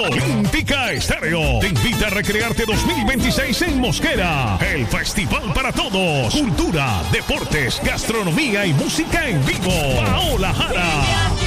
Olímpica Estéreo te invita a recrearte 2026 en Mosquera. El festival para todos. Cultura, deportes, gastronomía y música en vivo. Paola Jara.